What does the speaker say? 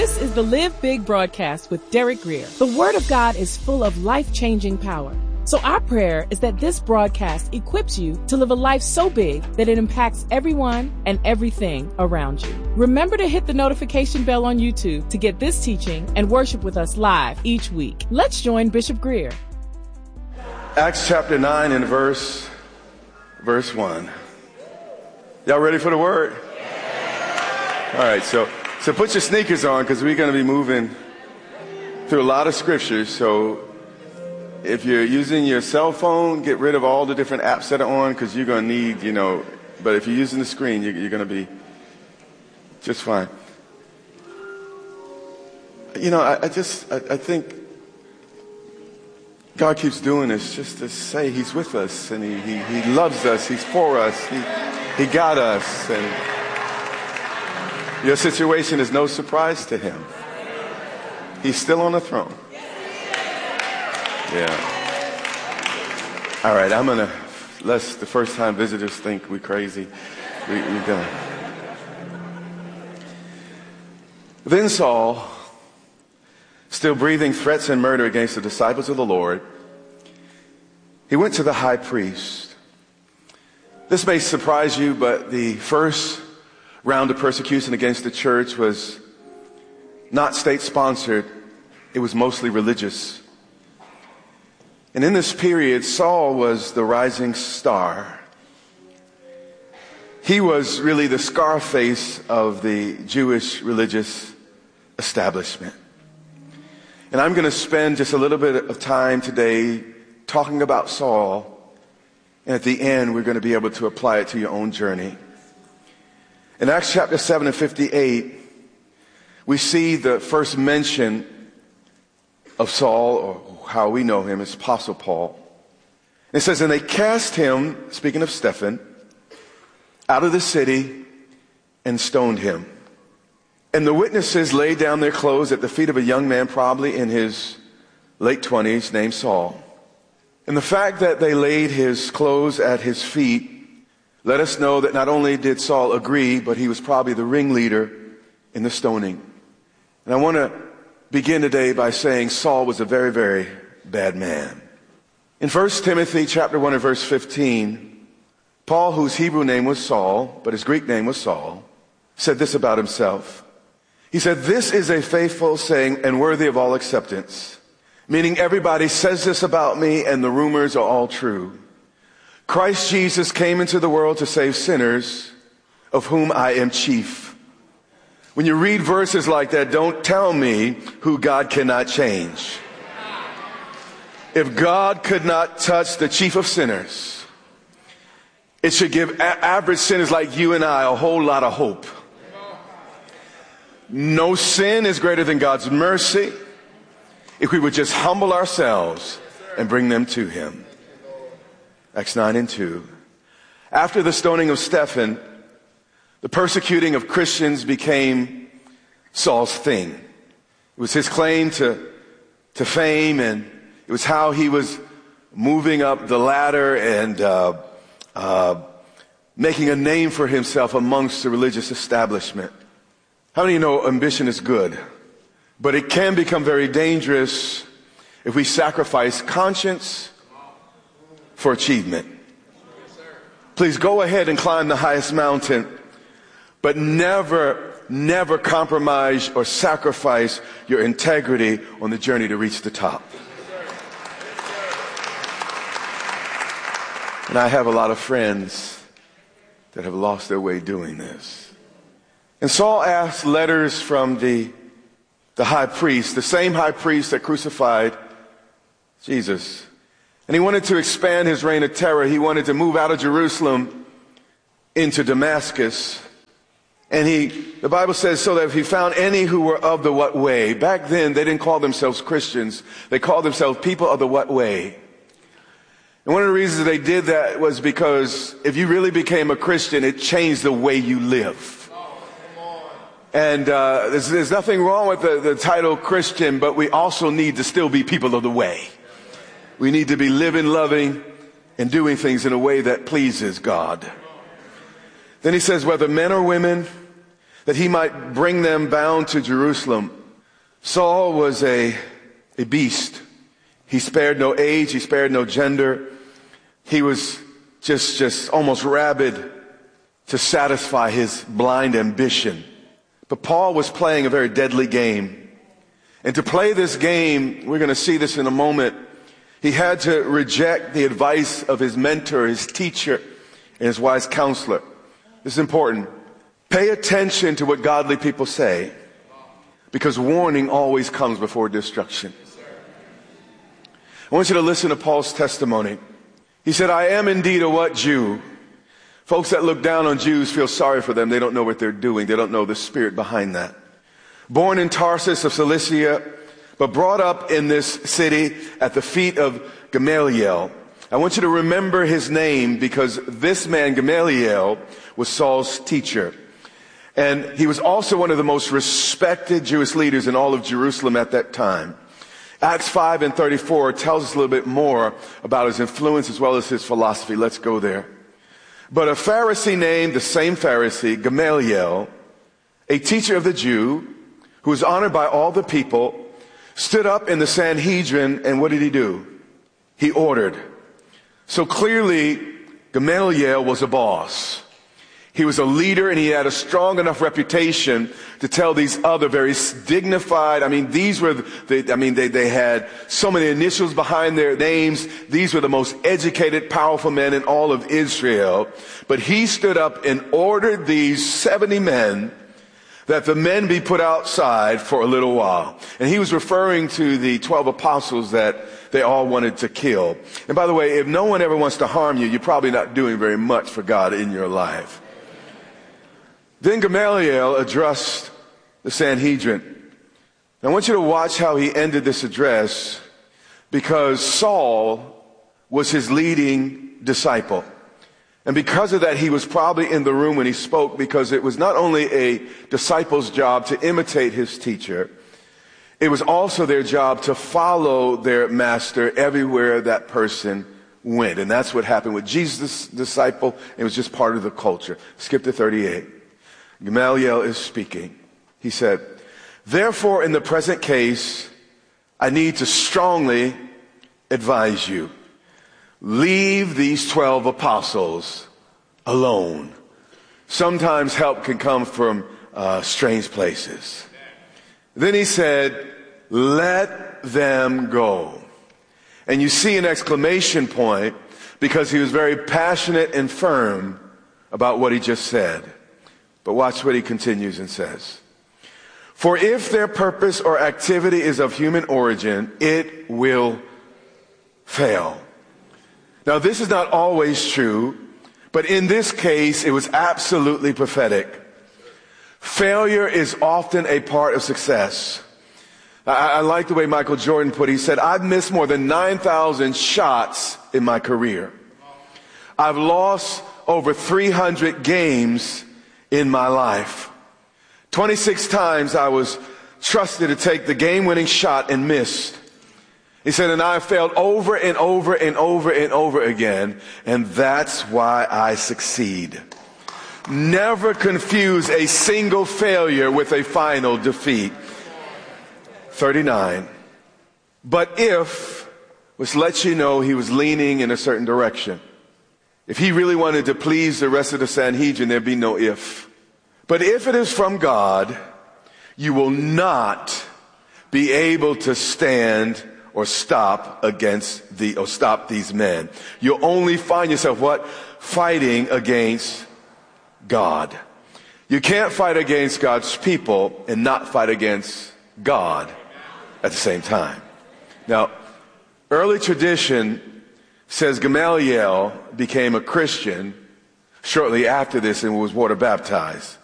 This is the Live Big broadcast with Derek Grier. The Word of God is full of life-changing power. So our prayer is that this broadcast equips you to live a life so big that it impacts everyone and everything around you. Remember to hit the notification bell on YouTube to get this teaching and worship with us live each week. Let's join Bishop Grier. Acts chapter 9 and verse 1. Y'all ready for the word? All right, so put your sneakers on because we're going to be moving through a lot of scriptures. So if you're using your cell phone, get rid of all the different apps that are on because you're going to need, but if you're using the screen, you're going to be just fine. I think God keeps doing this just to say he's with us and he loves us, he's for us, he got us, and your situation is no surprise to him. He's still on the throne. Yeah. All right, lest the first time visitors think we're crazy. We're done. Then Saul, still breathing threats and murder against the disciples of the Lord, he went to the high priest. This may surprise you, but the first round of persecution against the church was not state-sponsored. It was mostly religious. And in this period, Saul was the rising star. He was really the Scarface of the Jewish religious establishment. And I'm going to spend just a little bit of time today talking about Saul. And at the end, we're going to be able to apply it to your own journey. In Acts chapter 7 and 58, we see the first mention of Saul, or how we know him as Apostle Paul. It says, and they cast him, speaking of Stephen, out of the city and stoned him. And the witnesses laid down their clothes at the feet of a young man, probably in his late 20s, named Saul. And the fact that they laid his clothes at his feet let us know that not only did Saul agree, but he was probably the ringleader in the stoning. And I want to begin today by saying Saul was a very, very bad man. In 1 Timothy chapter 1 and verse 15, Paul, whose Hebrew name was Saul, but his Greek name was Saul, said this about himself. He said, this is a faithful saying and worthy of all acceptance, meaning everybody says this about me and the rumors are all true. Christ Jesus came into the world to save sinners, of whom I am chief. When you read verses like that, don't tell me who God cannot change. If God could not touch the chief of sinners, it should give average sinners like you and I a whole lot of hope. No sin is greater than God's mercy if we would just humble ourselves and bring them to him. Acts 9 and 2. After the stoning of Stephen, the persecuting of Christians became Saul's thing. It was his claim to fame, and it was how he was moving up the ladder and making a name for himself amongst the religious establishment. How many of you know ambition is good? But it can become very dangerous if we sacrifice conscience for achievement. Please go ahead and climb the highest mountain, but never compromise or sacrifice your integrity on the journey to reach the top. And I have a lot of friends that have lost their way doing this. And Saul asked letters from the high priest, the same high priest that crucified Jesus. And he wanted to expand his reign of terror. He wanted to move out of Jerusalem into Damascus. And the Bible says, so that if he found any who were of the what way. Back then, they didn't call themselves Christians. They called themselves people of the what way. And one of the reasons they did that was because if you really became a Christian, it changed the way you live. And there's nothing wrong with the title Christian, but we also need to still be people of the way. We need to be living, loving, and doing things in a way that pleases God. Then he says, whether men or women, that he might bring them bound to Jerusalem. Saul was a beast. He spared no age. He spared no gender. He was just almost rabid to satisfy his blind ambition. But Paul was playing a very deadly game. And to play this game, we're going to see this in a moment, he had to reject the advice of his mentor, his teacher, and his wise counselor. This is important. Pay attention to what godly people say, because warning always comes before destruction. I want you to listen to Paul's testimony. He said, I am indeed a what Jew? Folks that look down on Jews feel sorry for them. They don't know what they're doing. They don't know the spirit behind that. Born in Tarsus of Cilicia, but brought up in this city at the feet of Gamaliel. I want you to remember his name, because this man, Gamaliel, was Saul's teacher. And he was also one of the most respected Jewish leaders in all of Jerusalem at that time. Acts 5:34 tells us a little bit more about his influence as well as his philosophy. Let's go there. But a Pharisee named the same Pharisee, Gamaliel, a teacher of the Jew, who was honored by all the people, stood up in the Sanhedrin, and what did he do? He ordered. So clearly, Gamaliel was a boss. He was a leader, and he had a strong enough reputation to tell these other very dignified, they had so many initials behind their names. These were the most educated, powerful men in all of Israel. But he stood up and ordered these 70 men that the men be put outside for a little while. And he was referring to the 12 apostles that they all wanted to kill. And by the way, if no one ever wants to harm you, you're probably not doing very much for God in your life. Then Gamaliel addressed the Sanhedrin. I want you to watch how he ended this address, because Saul was his leading disciple. And because of that, he was probably in the room when he spoke, because it was not only a disciple's job to imitate his teacher, it was also their job to follow their master everywhere that person went. And that's what happened with Jesus' disciple. It was just part of the culture. Skip to 38. Gamaliel is speaking. He said, therefore, in the present case, I need to strongly advise you. Leave these 12 apostles alone. Sometimes help can come from strange places. Then he said, let them go. And you see an exclamation point, because he was very passionate and firm about what he just said. But watch what he continues and says. For if their purpose or activity is of human origin, it will fail. Now, this is not always true, but in this case, it was absolutely prophetic. Failure is often a part of success. I like the way Michael Jordan put it. He said, I've missed more than 9,000 shots in my career. I've lost over 300 games in my life. 26 times I was trusted to take the game-winning shot and missed. He said, and I failed over and over and over and over again, and that's why I succeed. Never confuse a single failure with a final defeat. 39. But if, which lets you know he was leaning in a certain direction. If he really wanted to please the rest of the Sanhedrin, there'd be no if. But if it is from God, you will not be able to stand or stop these men. You'll only find yourself what? Fighting against God. You can't fight against God's people and not fight against God at the same time. Now, early tradition says Gamaliel became a Christian shortly after this and was water baptized.